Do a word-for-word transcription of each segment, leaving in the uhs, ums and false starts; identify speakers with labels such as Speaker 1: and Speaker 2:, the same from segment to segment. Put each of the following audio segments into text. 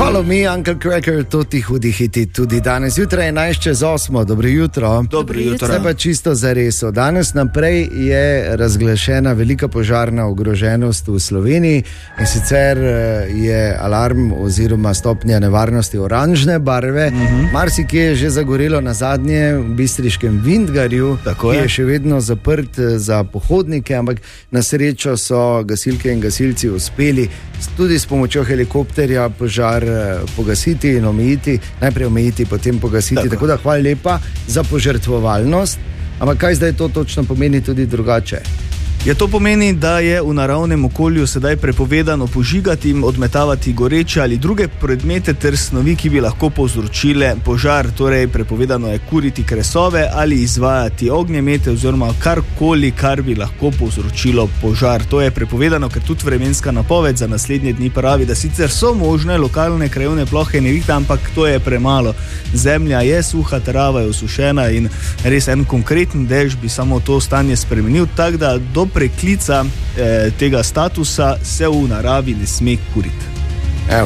Speaker 1: Follow me, Uncle Cracker, to ti hudi hiti tudi danes. Jutraj je enajst čez osmo, dobro jutro.
Speaker 2: Dobro jutro.
Speaker 1: Zdaj pa čisto za res. Od danes naprej je razglašena velika požarna ogroženost v Sloveniji in sicer je alarm oziroma stopnja nevarnosti oranžne barve. Uh-huh. Marsikje je že zagorelo na zadnje v bistriškem Vintgarju, ki je še vedno zaprt za pohodnike, ampak na srečo so gasilke in gasilci uspeli tudi s pomočjo helikopterja požar pogasiti in omejiti, najprej omejiti, potem pogasiti. Tako, Tako da hvala lepa za požrtvovalnost. Ampak kaj zdaj to točno pomeni tudi drugače?
Speaker 2: Je to pomeni, da je v naravnem okolju sedaj prepovedano požigati in odmetavati goreče ali druge predmete ter snovi, ki bi lahko povzročile požar. Torej, prepovedano je kuriti kresove ali izvajati ognjemete oziroma karkoli, kar bi lahko povzročilo požar. To je prepovedano, ker tudi vremenska napoved za naslednje dni pravi, da sicer so možne lokalne krajevne plohe nevihte, ampak to je premalo. Zemlja je suha, trava je osušena in res en konkreten dež bi samo to stanje spremenil, tako da do preklica eh, tega statusa se v naravi ne sme kuriti.
Speaker 1: Evo.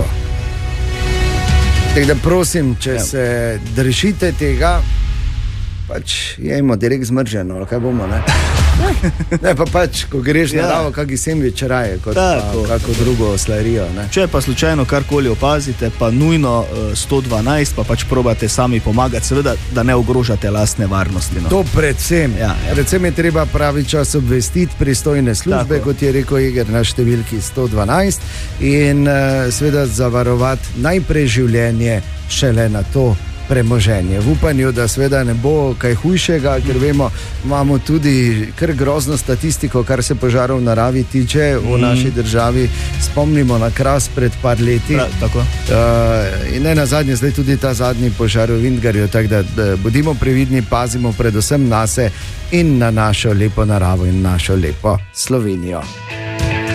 Speaker 1: Tako da prosim, če Evo. se držite tega, pač jejmo direkt zmrženo, ali kaj bomo, ne? Ne, pa pač, ko greš ja. na naravo, kaki sendvič raje, kot Tako, pa kako drugo slarijo, ne?
Speaker 2: Če pa slučajno karkoli opazite, pa nujno uh, sto dvanajst, pa pač probate sami pomagati, seveda, da ne ogrožate lastne varnosti. No.
Speaker 1: To predvsem. Ja, ja. Predvsem je treba pravi čas obvestiti pristojne službe, Tako. kot je rekel Igor, na številki sto dvanajst in uh, seveda zavarovati najprej življenje, šele na to premoženje. V upanju, da seveda ne bo kaj hujšega, ker vemo, imamo tudi kar grozno statistiko, kar se požarov v naravi tiče v naši državi. Spomnimo na Kras pred par leti.
Speaker 2: Pra, tako.
Speaker 1: Uh, in ne na zadnje, zdaj tudi ta zadnji požar v Vintgarju, tako da, da bodimo previdni, pazimo predvsem nase in na našo lepo naravo in našo lepo Slovenijo.